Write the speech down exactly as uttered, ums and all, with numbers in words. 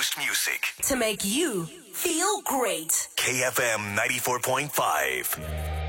most music to make you feel great. K F M ninety-four point five.